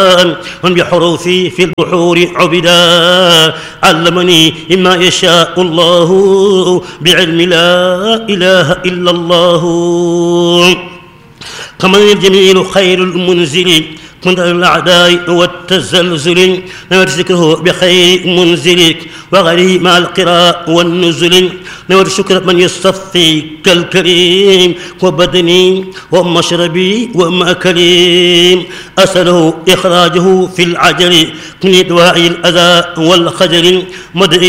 بحروفي في البحور عبدا علمني مما يشاء الله بعلم لا إله إلا الله كمن الجميل خير المنزل كنت الأعداء والتزلزل نويت ذكره بخير منزلك وغيره مع القراء والنزل نويت شكر من يصطفي كالكريم وبدني ومشربي ومأكلي أسأله إخراجه في العجل من دواعي الأذى والخجل مدعي